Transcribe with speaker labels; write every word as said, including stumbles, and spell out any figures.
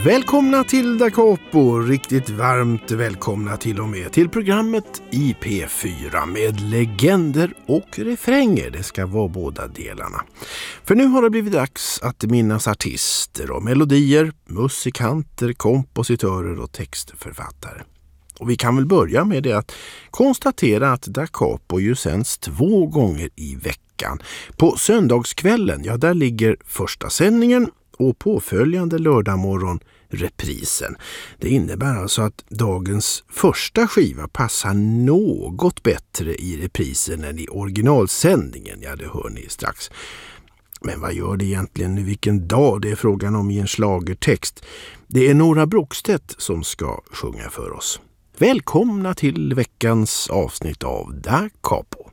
Speaker 1: Välkomna till Da Capo, riktigt varmt välkomna till och med till programmet i P fyra med legender och refränger. Det ska vara båda delarna. För nu har det blivit dags att minnas artister och melodier, musikanter, kompositörer och textförfattare. Och vi kan väl börja med det att konstatera att Da Capo ju sänds två gånger i veckan. På söndagskvällen, ja där ligger första sändningen och påföljande lördagmorgon reprisen. Det innebär alltså att dagens första skiva passar något bättre i reprisen än i originalsändningen. Ja, det hör ni strax. Men vad gör det egentligen nu vilken dag det är frågan om i en schlagertext? Det är Nora Brokstedt som ska sjunga för oss. Välkomna till veckans avsnitt av Da Capo.